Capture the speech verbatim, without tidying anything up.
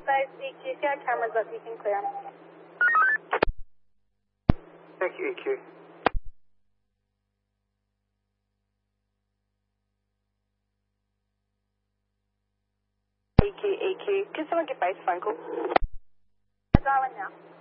five E Q, see our cameras up, you can clear them. Thank you, E Q. E Q, E Q, can someone get base phone call? Dialing now.